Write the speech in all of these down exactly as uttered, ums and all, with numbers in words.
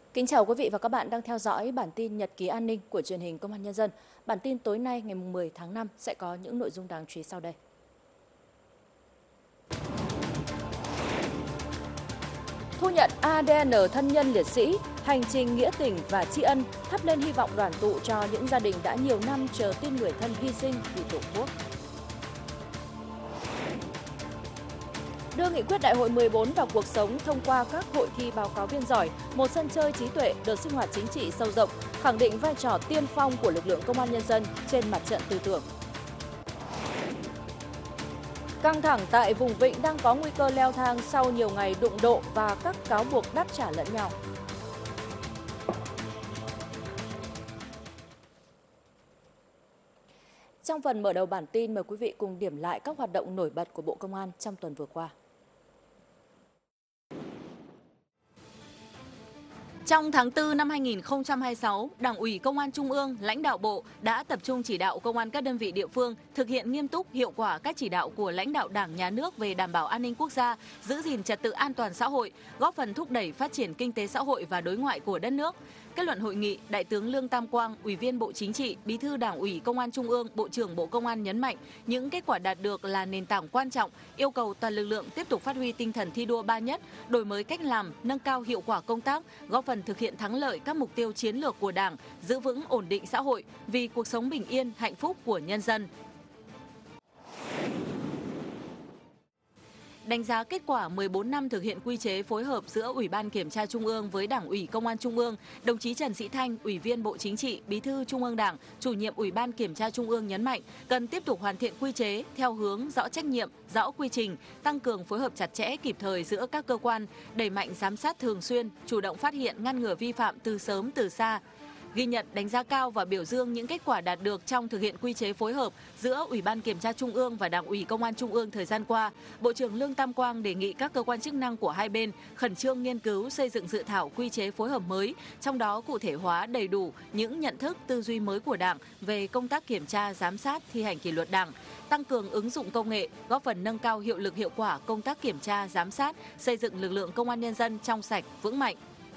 Kính chào quý vị và các bạn đang theo dõi bản tin Nhật ký an ninh của truyền hình Công an Nhân dân. Bản tin tối nay ngày mười tháng năm sẽ có những nội dung đáng chú ý sau đây. Thu nhận a đê en thân nhân liệt sĩ, hành trình nghĩa tình và tri ân, thắp lên hy vọng đoàn tụ cho những gia đình đã nhiều năm chờ tin người thân hy sinh vì Tổ quốc. Đưa nghị quyết đại hội mười bốn vào cuộc sống thông qua các hội thi báo cáo viên giỏi, một sân chơi trí tuệ, đợt sinh hoạt chính trị sâu rộng, khẳng định vai trò tiên phong của lực lượng Công an Nhân dân trên mặt trận tư tưởng. Căng thẳng tại vùng Vịnh đang có nguy cơ leo thang sau nhiều ngày đụng độ và các cáo buộc đáp trả lẫn nhau. Trong phần mở đầu bản tin, mời quý vị cùng điểm lại các hoạt động nổi bật của Bộ Công an trong tuần vừa qua. Trong tháng tư năm hai nghìn không trăm hai mươi sáu, Đảng ủy Công an Trung ương, lãnh đạo Bộ đã tập trung chỉ đạo công an các đơn vị địa phương thực hiện nghiêm túc, hiệu quả các chỉ đạo của lãnh đạo Đảng, Nhà nước về đảm bảo an ninh quốc gia, giữ gìn trật tự an toàn xã hội, góp phần thúc đẩy phát triển kinh tế xã hội và đối ngoại của đất nước. Kết luận hội nghị, Đại tướng Lương Tam Quang, Ủy viên Bộ Chính trị, Bí thư Đảng ủy Công an Trung ương, Bộ trưởng Bộ Công an nhấn mạnh những kết quả đạt được là nền tảng quan trọng, yêu cầu toàn lực lượng tiếp tục phát huy tinh thần thi đua ba nhất, đổi mới cách làm, nâng cao hiệu quả công tác, góp phần thực hiện thắng lợi các mục tiêu chiến lược của Đảng, giữ vững ổn định xã hội vì cuộc sống bình yên, hạnh phúc của nhân dân. Đánh giá kết quả mười bốn năm thực hiện quy chế phối hợp giữa Ủy ban Kiểm tra Trung ương với Đảng ủy Công an Trung ương, đồng chí Trần Sĩ Thanh, Ủy viên Bộ Chính trị, Bí thư Trung ương Đảng, Chủ nhiệm Ủy ban Kiểm tra Trung ương nhấn mạnh cần tiếp tục hoàn thiện quy chế theo hướng rõ trách nhiệm, rõ quy trình, tăng cường phối hợp chặt chẽ kịp thời giữa các cơ quan, đẩy mạnh giám sát thường xuyên, chủ động phát hiện ngăn ngừa vi phạm từ sớm từ xa. Ghi nhận, đánh giá cao và biểu dương những kết quả đạt được trong thực hiện quy chế phối hợp giữa Ủy ban Kiểm tra Trung ương và Đảng ủy Công an Trung ương thời gian qua, Bộ trưởng Lương Tam Quang đề nghị các cơ quan chức năng của hai bên khẩn trương nghiên cứu xây dựng dự thảo quy chế phối hợp mới, trong đó cụ thể hóa đầy đủ những nhận thức, tư duy mới của Đảng về công tác kiểm tra, giám sát, thi hành kỷ luật Đảng, tăng cường ứng dụng công nghệ, góp phần nâng cao hiệu lực hiệu quả công tác kiểm tra, giám sát, xây dựng lực lượng Công an Nhân dân trong sạch, vững mạnh.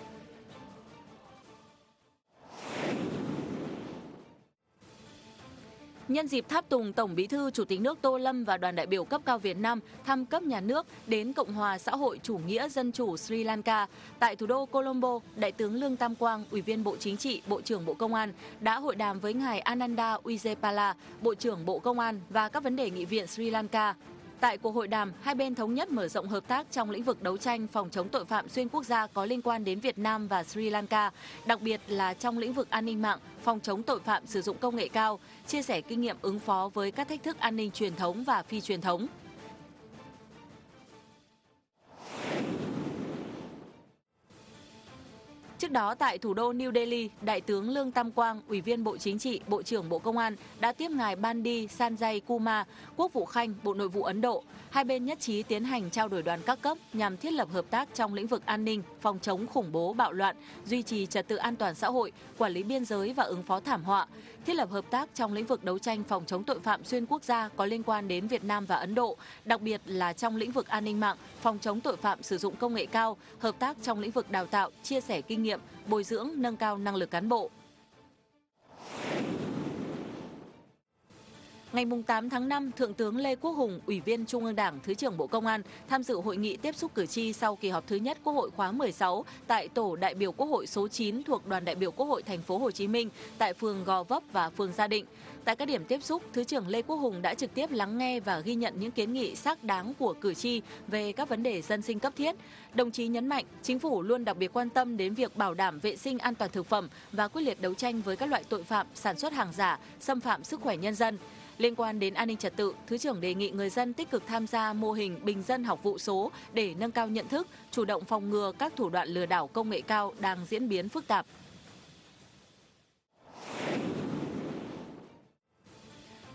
Nhân dịp tháp tùng Tổng Bí thư Chủ tịch nước Tô Lâm và đoàn đại biểu cấp cao Việt Nam thăm cấp nhà nước đến Cộng hòa xã hội chủ nghĩa dân chủ Sri Lanka, tại thủ đô Colombo, Đại tướng Lương Tam Quang, Ủy viên Bộ Chính trị, Bộ trưởng Bộ Công an đã hội đàm với ngài Ananda Wijayapala, Bộ trưởng Bộ Công an và các vấn đề nghị viện Sri Lanka. Tại cuộc hội đàm, hai bên thống nhất mở rộng hợp tác trong lĩnh vực đấu tranh phòng chống tội phạm xuyên quốc gia có liên quan đến Việt Nam và Sri Lanka, đặc biệt là trong lĩnh vực an ninh mạng, phòng chống tội phạm sử dụng công nghệ cao, chia sẻ kinh nghiệm ứng phó với các thách thức an ninh truyền thống và phi truyền thống. Trước đó, tại thủ đô New Delhi, Đại tướng Lương Tam Quang, Ủy viên Bộ Chính trị, Bộ trưởng Bộ Công an đã tiếp ngài Bandi Sanjay Kumar, Quốc vụ Khanh, Bộ Nội vụ Ấn Độ. Hai bên nhất trí tiến hành trao đổi đoàn các cấp nhằm thiết lập hợp tác trong lĩnh vực an ninh, phòng chống khủng bố bạo loạn, duy trì trật tự an toàn xã hội, quản lý biên giới và ứng phó thảm họa, thiết lập hợp tác trong lĩnh vực đấu tranh phòng chống tội phạm xuyên quốc gia có liên quan đến Việt Nam và Ấn Độ, đặc biệt là trong lĩnh vực an ninh mạng, phòng chống tội phạm sử dụng công nghệ cao, hợp tác trong lĩnh vực đào tạo, chia sẻ kinh nghiệm, bồi dưỡng, nâng cao năng lực cán bộ. Ngày tám tháng năm, Thượng tướng Lê Quốc Hùng, Ủy viên Trung ương Đảng, Thứ trưởng Bộ Công an, tham dự hội nghị tiếp xúc cử tri sau kỳ họp thứ nhất Quốc hội khóa mười sáu tại tổ đại biểu Quốc hội số chín thuộc Đoàn đại biểu Quốc hội Thành phố Hồ Chí Minh tại phường Gò Vấp và phường Gia Định. Tại các điểm tiếp xúc, Thứ trưởng Lê Quốc Hùng đã trực tiếp lắng nghe và ghi nhận những kiến nghị xác đáng của cử tri về các vấn đề dân sinh cấp thiết. Đồng chí nhấn mạnh, Chính phủ luôn đặc biệt quan tâm đến việc bảo đảm vệ sinh an toàn thực phẩm và quyết liệt đấu tranh với các loại tội phạm sản xuất hàng giả, xâm phạm sức khỏe nhân dân. Liên quan đến an ninh trật tự, Thứ trưởng đề nghị người dân tích cực tham gia mô hình bình dân học vụ số để nâng cao nhận thức, chủ động phòng ngừa các thủ đoạn lừa đảo công nghệ cao đang diễn biến phức tạp.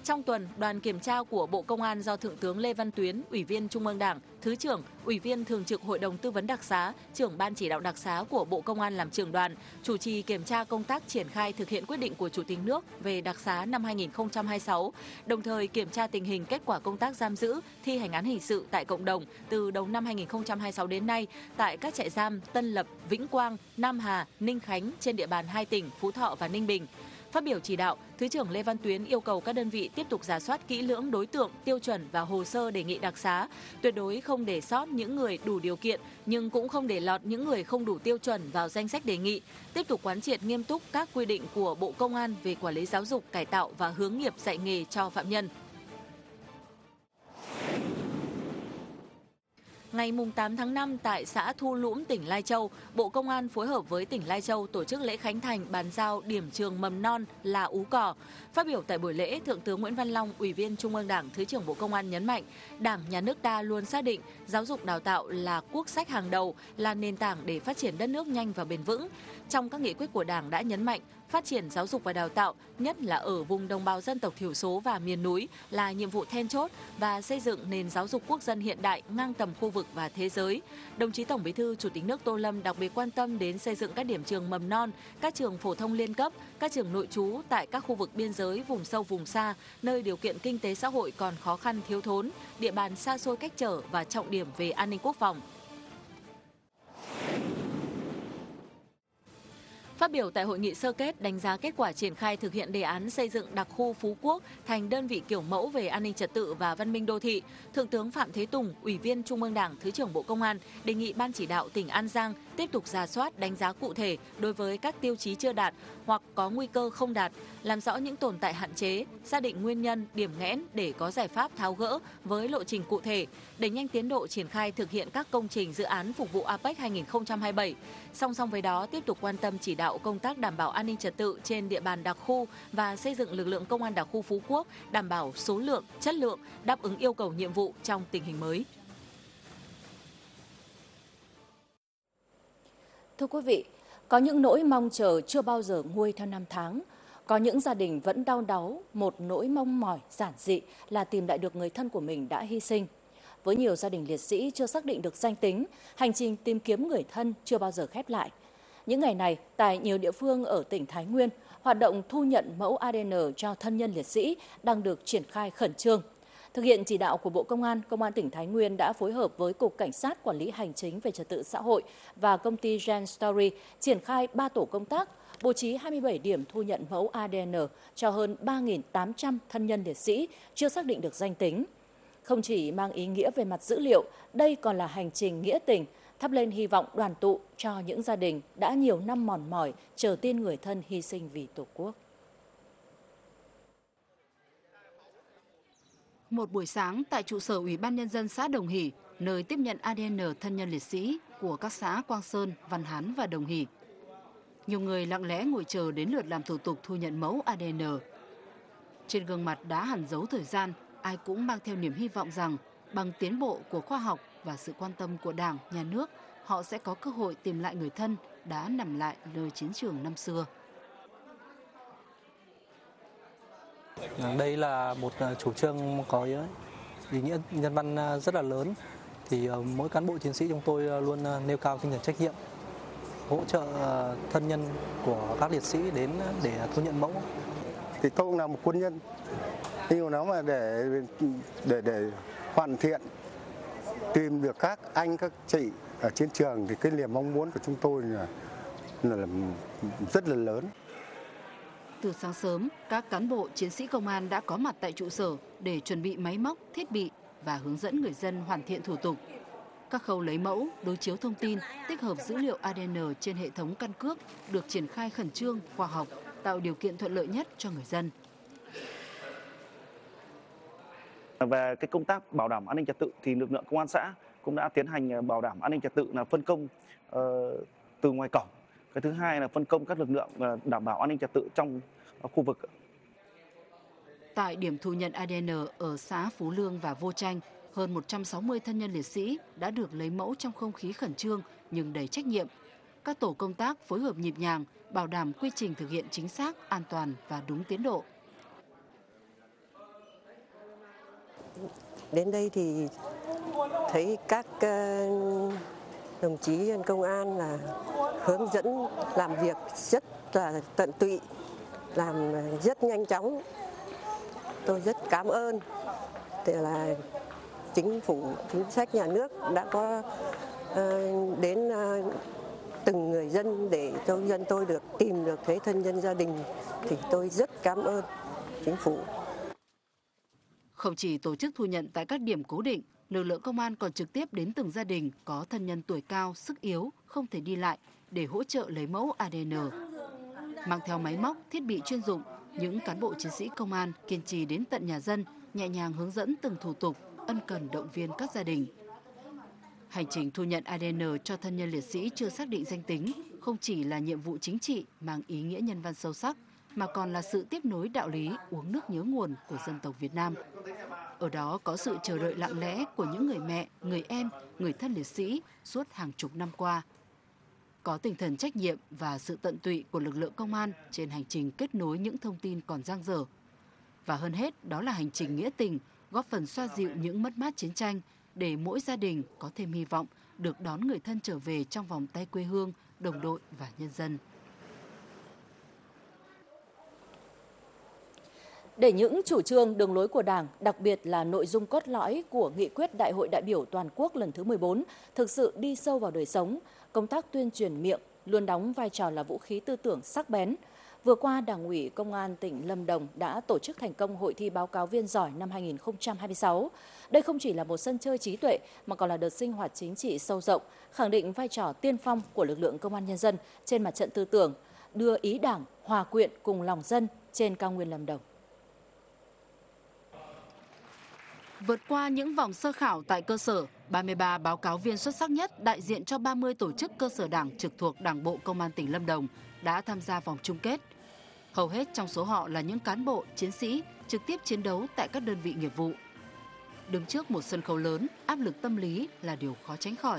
Trong tuần, đoàn kiểm tra của Bộ Công an do Thượng tướng Lê Văn Tuyến, Ủy viên Trung ương Đảng, Thứ trưởng, Ủy viên Thường trực Hội đồng Tư vấn Đặc xá, trưởng Ban chỉ đạo đặc xá của Bộ Công an làm trưởng đoàn, chủ trì kiểm tra công tác triển khai thực hiện quyết định của Chủ tịch nước về đặc xá năm hai nghìn không trăm hai mươi sáu, đồng thời kiểm tra tình hình kết quả công tác giam giữ, thi hành án hình sự tại cộng đồng từ đầu năm hai nghìn không trăm hai mươi sáu đến nay tại các trại giam Tân Lập, Vĩnh Quang, Nam Hà, Ninh Khánh trên địa bàn hai tỉnh Phú Thọ và Ninh Bình. Phát biểu chỉ đạo, Thứ trưởng Lê Văn Tuyến yêu cầu các đơn vị tiếp tục rà soát kỹ lưỡng đối tượng, tiêu chuẩn và hồ sơ đề nghị đặc xá, tuyệt đối không để sót những người đủ điều kiện nhưng cũng không để lọt những người không đủ tiêu chuẩn vào danh sách đề nghị, tiếp tục quán triệt nghiêm túc các quy định của Bộ Công an về quản lý giáo dục, cải tạo và hướng nghiệp dạy nghề cho phạm nhân. Ngày tám tháng năm tại xã Thu Lũng, tỉnh Lai Châu, Bộ Công an phối hợp với tỉnh Lai Châu tổ chức lễ khánh thành bàn giao điểm trường mầm non là Ú Cò. Phát biểu tại buổi lễ, Thượng tướng Nguyễn Văn Long, Ủy viên Trung ương Đảng, Thứ trưởng Bộ Công an nhấn mạnh, Đảng, Nhà nước ta luôn xác định giáo dục đào tạo là quốc sách hàng đầu, là nền tảng để phát triển đất nước nhanh và bền vững. Trong các nghị quyết của Đảng đã nhấn mạnh, phát triển giáo dục và đào tạo, nhất là ở vùng đồng bào dân tộc thiểu số và miền núi là nhiệm vụ then chốt và xây dựng nền giáo dục quốc dân hiện đại ngang tầm khu vực và thế giới. Đồng chí Tổng Bí thư Chủ tịch nước Tô Lâm đặc biệt quan tâm đến xây dựng các điểm trường mầm non, các trường phổ thông liên cấp, các trường nội trú tại các khu vực biên giới, vùng sâu vùng xa, nơi điều kiện kinh tế xã hội còn khó khăn thiếu thốn, địa bàn xa xôi cách trở và trọng điểm về an ninh quốc phòng. Phát biểu tại hội nghị sơ kết đánh giá kết quả triển khai thực hiện đề án xây dựng đặc khu Phú Quốc thành đơn vị kiểu mẫu về an ninh trật tự và văn minh đô thị, Thượng tướng Phạm Thế Tùng, Ủy viên Trung ương Đảng, Thứ trưởng Bộ Công an đề nghị Ban chỉ đạo tỉnh An Giang tiếp tục rà soát đánh giá cụ thể đối với các tiêu chí chưa đạt hoặc có nguy cơ không đạt, làm rõ những tồn tại hạn chế, xác định nguyên nhân, điểm nghẽn để có giải pháp tháo gỡ với lộ trình cụ thể, đẩy nhanh tiến độ triển khai thực hiện các công trình dự án phục vụ a pếch hai nghìn không trăm hai mươi bảy. Song song với đó, tiếp tục quan tâm chỉ đạo công tác đảm bảo an ninh trật tự trên địa bàn đặc khu và xây dựng lực lượng công an đặc khu Phú Quốc đảm bảo số lượng, chất lượng, đáp ứng yêu cầu nhiệm vụ trong tình hình mới. Thưa quý vị, có những nỗi mong chờ chưa bao giờ nguôi theo năm tháng. Có những gia đình vẫn đau đáu một nỗi mong mỏi giản dị là tìm lại được người thân của mình đã hy sinh. Với nhiều gia đình liệt sĩ chưa xác định được danh tính, hành trình tìm kiếm người thân chưa bao giờ khép lại. Những ngày này, tại nhiều địa phương ở tỉnh Thái Nguyên, hoạt động thu nhận mẫu a đê en cho thân nhân liệt sĩ đang được triển khai khẩn trương. Thực hiện chỉ đạo của Bộ Công an, Công an tỉnh Thái Nguyên đã phối hợp với Cục Cảnh sát Quản lý Hành chính về Trật tự xã hội và công ty Gen Story triển khai ba tổ công tác, bố trí hai mươi bảy điểm thu nhận mẫu a đê en cho hơn ba nghìn tám trăm thân nhân liệt sĩ chưa xác định được danh tính. Không chỉ mang ý nghĩa về mặt dữ liệu, đây còn là hành trình nghĩa tình, thắp lên hy vọng đoàn tụ cho những gia đình đã nhiều năm mòn mỏi chờ tin người thân hy sinh vì Tổ quốc. Một buổi sáng tại trụ sở Ủy ban Nhân dân xã Đồng Hỷ, nơi tiếp nhận a đê en thân nhân liệt sĩ của các xã Quang Sơn, Văn Hán và Đồng Hỷ. Nhiều người lặng lẽ ngồi chờ đến lượt làm thủ tục thu nhận mẫu a đê en. Trên gương mặt đã hằn dấu thời gian, ai cũng mang theo niềm hy vọng rằng bằng tiến bộ của khoa học và sự quan tâm của Đảng, Nhà nước, họ sẽ có cơ hội tìm lại người thân đã nằm lại nơi chiến trường năm xưa. Đây là một chủ trương có ý nghĩa nhân văn rất là lớn. Thì mỗi cán bộ chiến sĩ chúng tôi luôn nêu cao tinh thần trách nhiệm, hỗ trợ thân nhân của các liệt sĩ đến để thu nhận mẫu. Thì tôi cũng là một quân nhân, nhưng nó mà để để để hoàn thiện tìm được các anh các chị ở chiến trường thì cái niềm mong muốn của chúng tôi là, là rất là lớn. Từ sáng sớm, các cán bộ chiến sĩ công an đã có mặt tại trụ sở để chuẩn bị máy móc, thiết bị và hướng dẫn người dân hoàn thiện thủ tục. Các khâu lấy mẫu, đối chiếu thông tin, tích hợp dữ liệu a đê en trên hệ thống căn cước được triển khai khẩn trương, khoa học, tạo điều kiện thuận lợi nhất cho người dân. Về cái công tác bảo đảm an ninh trật tự thì lực lượng công an xã cũng đã tiến hành bảo đảm an ninh trật tự là phân công uh, từ ngoài cổng. Cái thứ hai là phân công các lực lượng đảm bảo an ninh trật tự trong khu vực. Tại điểm thu nhận a đê en ở xã Phú Lương và Vô Tranh, hơn một trăm sáu mươi thân nhân liệt sĩ đã được lấy mẫu trong không khí khẩn trương nhưng đầy trách nhiệm. Các tổ công tác phối hợp nhịp nhàng, bảo đảm quy trình thực hiện chính xác, an toàn và đúng tiến độ. Đến đây thì thấy các đồng chí công an là hướng dẫn làm việc rất là tận tụy, làm rất nhanh chóng. Tôi rất cảm ơn thì là chính phủ, chính sách nhà nước đã có uh, đến uh, từng người dân để cho dân tôi được tìm được cái thân nhân gia đình, thì tôi rất cảm ơn chính phủ. Không chỉ tổ chức thu nhận tại các điểm cố định, lực lượng công an còn trực tiếp đến từng gia đình có thân nhân tuổi cao, sức yếu, không thể đi lại để hỗ trợ lấy mẫu a đê en. Mang theo máy móc, thiết bị chuyên dụng, những cán bộ chiến sĩ công an kiên trì đến tận nhà dân, nhẹ nhàng hướng dẫn từng thủ tục, ân cần động viên các gia đình. Hành trình thu nhận a đê en cho thân nhân liệt sĩ chưa xác định danh tính không chỉ là nhiệm vụ chính trị mang ý nghĩa nhân văn sâu sắc, mà còn là sự tiếp nối đạo lý uống nước nhớ nguồn của dân tộc Việt Nam. Ở đó có sự chờ đợi lặng lẽ của những người mẹ, người em, người thân liệt sĩ suốt hàng chục năm qua. Có tinh thần trách nhiệm và sự tận tụy của lực lượng công an trên hành trình kết nối những thông tin còn dang dở. Và hơn hết, đó là hành trình nghĩa tình, góp phần xoa dịu những mất mát chiến tranh để mỗi gia đình có thêm hy vọng được đón người thân trở về trong vòng tay quê hương, đồng đội và nhân dân. Để những chủ trương, đường lối của Đảng, đặc biệt là nội dung cốt lõi của nghị quyết Đại hội đại biểu toàn quốc lần thứ mười bốn thực sự đi sâu vào đời sống, công tác tuyên truyền miệng luôn đóng vai trò là vũ khí tư tưởng sắc bén. Vừa qua, Đảng ủy Công an tỉnh Lâm Đồng đã tổ chức thành công hội thi báo cáo viên giỏi năm hai nghìn không trăm hai mươi sáu. Đây không chỉ là một sân chơi trí tuệ mà còn là đợt sinh hoạt chính trị sâu rộng, khẳng định vai trò tiên phong của lực lượng công an nhân dân trên mặt trận tư tưởng, đưa ý Đảng hòa quyện cùng lòng dân trên cao nguyên Lâm Đồng. Vượt qua những vòng sơ khảo tại cơ sở, ba mươi ba báo cáo viên xuất sắc nhất đại diện cho ba mươi tổ chức cơ sở đảng trực thuộc Đảng bộ Công an tỉnh Lâm Đồng đã tham gia vòng chung kết. Hầu hết trong số họ là những cán bộ, chiến sĩ trực tiếp chiến đấu tại các đơn vị nghiệp vụ. Đứng trước một sân khấu lớn, áp lực tâm lý là điều khó tránh khỏi.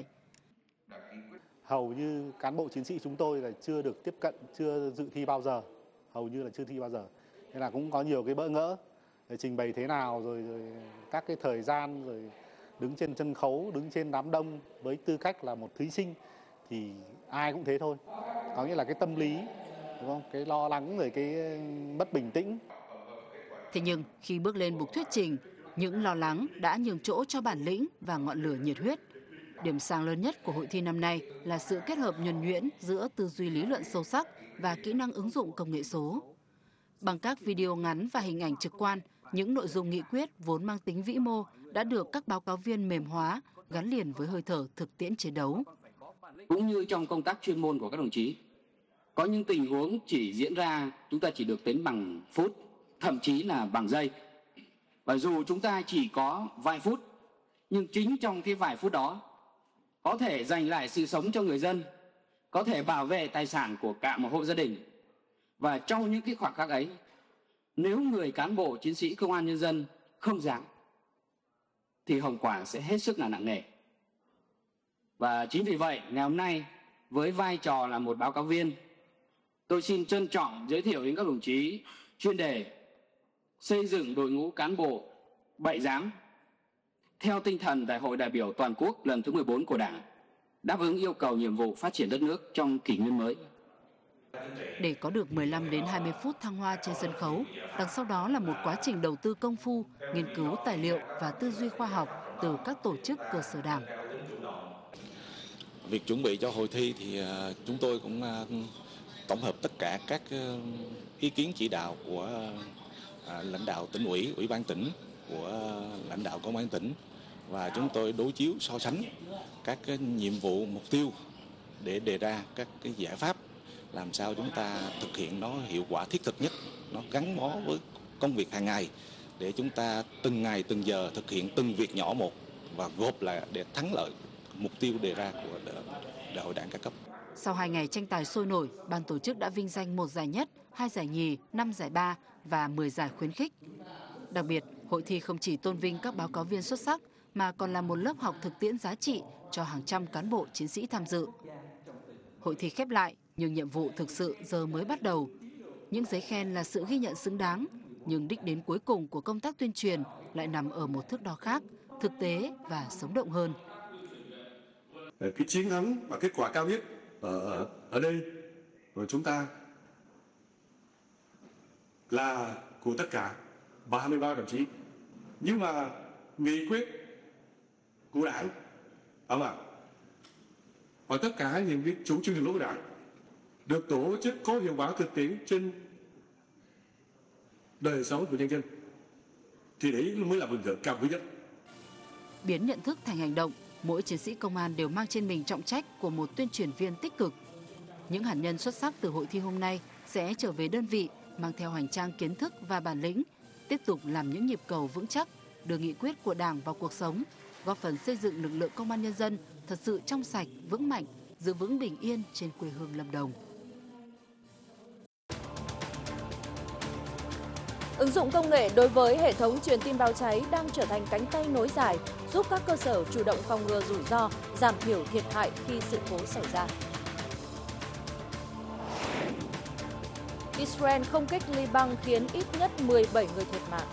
Hầu như cán bộ chiến sĩ chúng tôi là chưa được tiếp cận, chưa dự thi bao giờ, hầu như là chưa thi bao giờ. Nên là cũng có nhiều cái bỡ ngỡ, để trình bày thế nào, rồi, rồi các cái thời gian, rồi đứng trên sân khấu, đứng trên đám đông với tư cách là một thí sinh thì ai cũng thế thôi. Có nghĩa là cái tâm lý, đúng không? Cái lo lắng rồi cái mất bình tĩnh. Thế nhưng khi bước lên bục thuyết trình, những lo lắng đã nhường chỗ cho bản lĩnh và ngọn lửa nhiệt huyết. Điểm sáng lớn nhất của hội thi năm nay là sự kết hợp nhuần nhuyễn giữa tư duy lý luận sâu sắc và kỹ năng ứng dụng công nghệ số. Bằng các video ngắn và hình ảnh trực quan, những nội dung nghị quyết vốn mang tính vĩ mô đã được các báo cáo viên mềm hóa, gắn liền với hơi thở thực tiễn chiến đấu. Cũng như trong công tác chuyên môn của các đồng chí, có những tình huống chỉ diễn ra chúng ta chỉ được tính bằng phút, thậm chí là bằng giây. Và dù chúng ta chỉ có vài phút, nhưng chính trong cái vài phút đó có thể giành lại sự sống cho người dân, có thể bảo vệ tài sản của cả một hộ gia đình. Và trong những cái khoảng khắc ấy, nếu người cán bộ chiến sĩ công an nhân dân không dám thì hậu quả sẽ hết sức là nặng nề. Và chính vì vậy, ngày hôm nay với vai trò là một báo cáo viên, tôi xin trân trọng giới thiệu đến các đồng chí chuyên đề xây dựng đội ngũ cán bộ bậy dám theo tinh thần Đại hội đại biểu toàn quốc lần thứ mười bốn của Đảng, đáp ứng yêu cầu nhiệm vụ phát triển đất nước trong kỷ nguyên mới. Để có được mười lăm đến hai mươi phút thăng hoa trên sân khấu, đằng sau đó là một quá trình đầu tư công phu, nghiên cứu tài liệu và tư duy khoa học từ các tổ chức cơ sở Đảng. Việc chuẩn bị cho hội thi thì chúng tôi cũng tổng hợp tất cả các ý kiến chỉ đạo của lãnh đạo tỉnh ủy, ủy ban tỉnh, của lãnh đạo công an tỉnh, và chúng tôi đối chiếu so sánh các cái nhiệm vụ, mục tiêu để đề ra các cái giải pháp làm sao chúng ta thực hiện nó hiệu quả thiết thực nhất, nó gắn bó với công việc hàng ngày để chúng ta từng ngày từng giờ thực hiện từng việc nhỏ một và gộp lại để thắng lợi mục tiêu đề ra của Đại hội Đảng các cấp. Sau hai ngày tranh tài sôi nổi, ban tổ chức đã vinh danh một giải nhất, hai giải nhì, năm giải ba và mười giải khuyến khích. Đặc biệt, hội thi không chỉ tôn vinh các báo cáo viên xuất sắc mà còn là một lớp học thực tiễn giá trị cho hàng trăm cán bộ chiến sĩ tham dự. Hội thi khép lại, nhưng nhiệm vụ thực sự giờ mới bắt đầu. Những giấy khen là sự ghi nhận xứng đáng, nhưng đích đến cuối cùng của công tác tuyên truyền lại nằm ở một thước đo khác, thực tế và sống động hơn. Cái chiến thắng và kết quả cao nhất ở ở, ở đây của chúng ta là của tất cả ba mươi ba đồng chí, nhưng mà nghị quyết của Đảng, đúng không ạ? Và tất cả những cái chủ trương đường lối của Đảng được tổ chức có hiệu quả thực tiễn trên đời sống của nhân dân, thì đấy mới là vinh dự cao quý nhất. Biến nhận thức thành hành động, mỗi chiến sĩ công an đều mang trên mình trọng trách của một tuyên truyền viên tích cực. Những hạt nhân xuất sắc từ hội thi hôm nay sẽ trở về đơn vị mang theo hành trang kiến thức và bản lĩnh, tiếp tục làm những nhịp cầu vững chắc, đưa nghị quyết của Đảng vào cuộc sống, góp phần xây dựng lực lượng công an nhân dân thật sự trong sạch, vững mạnh, giữ vững bình yên trên quê hương Lâm Đồng. Ứng dụng công nghệ đối với hệ thống truyền tin báo cháy đang trở thành cánh tay nối dài, giúp các cơ sở chủ động phòng ngừa rủi ro, giảm thiểu thiệt hại khi sự cố xảy ra. Israel không kích Liban khiến ít nhất mười bảy người thiệt mạng.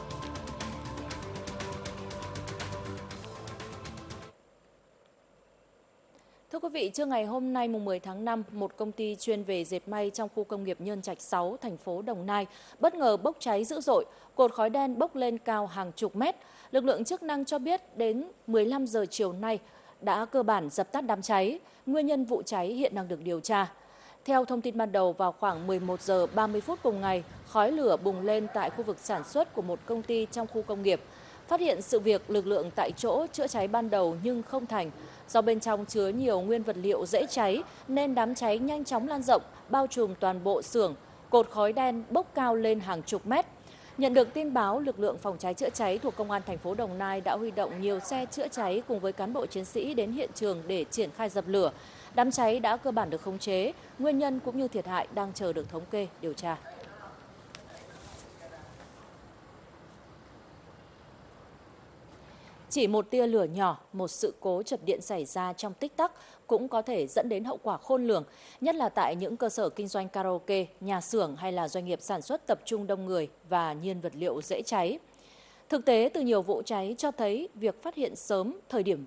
Thưa quý vị, trưa ngày hôm nay mùng mười tháng năm, một công ty chuyên về dệt may trong khu công nghiệp Nhân Trạch sáu, thành phố Đồng Nai bất ngờ bốc cháy dữ dội, cột khói đen bốc lên cao hàng chục mét. Lực lượng chức năng cho biết đến mười lăm giờ chiều nay đã cơ bản dập tắt đám cháy. Nguyên nhân vụ cháy hiện đang được điều tra. Theo thông tin ban đầu, vào khoảng mười một giờ ba mươi phút cùng ngày, khói lửa bùng lên tại khu vực sản xuất của một công ty trong khu công nghiệp. Phát hiện sự việc, lực lượng tại chỗ chữa cháy ban đầu nhưng không thành. Do bên trong chứa nhiều nguyên vật liệu dễ cháy nên đám cháy nhanh chóng lan rộng, bao trùm toàn bộ xưởng, cột khói đen bốc cao lên hàng chục mét. Nhận được tin báo, lực lượng phòng cháy chữa cháy thuộc Công an thành phố Đồng Nai đã huy động nhiều xe chữa cháy cùng với cán bộ chiến sĩ đến hiện trường để triển khai dập lửa. Đám cháy đã cơ bản được khống chế, nguyên nhân cũng như thiệt hại đang chờ được thống kê, điều tra. Chỉ một tia lửa nhỏ, một sự cố chập điện xảy ra trong tích tắc cũng có thể dẫn đến hậu quả khôn lường, nhất là tại những cơ sở kinh doanh karaoke, nhà xưởng hay là doanh nghiệp sản xuất tập trung đông người và nhiên vật liệu dễ cháy. Thực tế từ nhiều vụ cháy cho thấy việc phát hiện sớm thời điểm